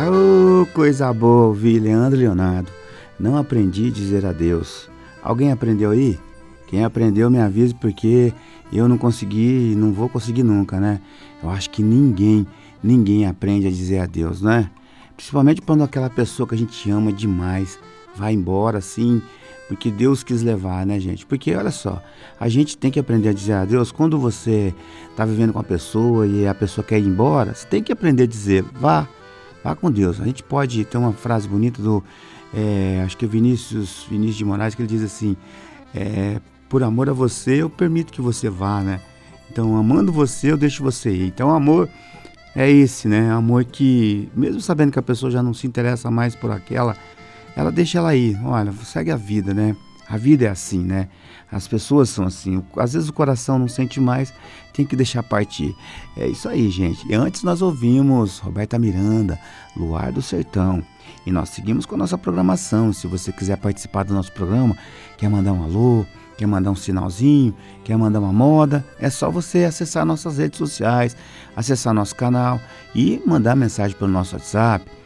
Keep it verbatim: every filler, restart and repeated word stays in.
Ô, coisa boa ouvir Leandro e Leonardo. Não aprendi a dizer adeus. Alguém aprendeu aí? Quem aprendeu me avise, porque eu não consegui e não vou conseguir nunca, né? Eu acho que ninguém, ninguém aprende a dizer adeus, né? Principalmente quando aquela pessoa que a gente ama demais vai embora assim, porque Deus quis levar, né, gente? Porque olha só, a gente tem que aprender a dizer adeus. Quando você tá vivendo com uma pessoa e a pessoa quer ir embora, você tem que aprender a dizer, vá, vá com Deus. A gente pode ter uma frase bonita do, é, acho que é Vinícius, Vinícius de Moraes, que ele diz assim, é, por amor a você, eu permito que você vá, né? Então, amando você, eu deixo você ir. Então, amor é esse, né? Amor que, mesmo sabendo que a pessoa já não se interessa mais por aquela, ela deixa ela ir. Olha, segue a vida, né? A vida é assim, né? As pessoas são assim. Às vezes o coração não sente mais, tem que deixar partir. É isso aí, gente. E antes nós ouvimos Roberta Miranda, Luar do Sertão. E nós seguimos com a nossa programação. Se você quiser participar do nosso programa, quer mandar um alô, quer mandar um sinalzinho, quer mandar uma moda, é só você acessar nossas redes sociais, acessar nosso canal e mandar mensagem pelo nosso WhatsApp.